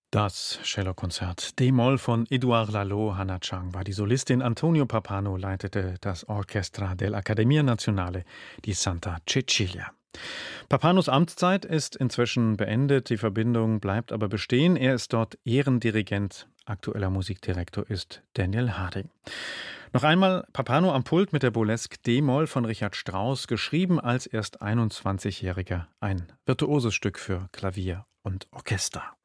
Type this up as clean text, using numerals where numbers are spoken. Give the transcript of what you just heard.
Das Cellokonzert D-Moll von Édouard Lalo Hanachang war die Solistin. Antonio Pappano leitete das Orchestra dell'Accademia Nazionale di Santa Cecilia. Pappanos Amtszeit ist inzwischen beendet, die Verbindung bleibt aber bestehen. Er ist dort Ehrendirigent. Aktueller Musikdirektor ist Daniel Harding. Noch einmal Pappano am Pult mit der Burlesque D-Moll von Richard Strauss, geschrieben als erst 21-Jähriger. Ein virtuoses Stück für Klavier und Orchester.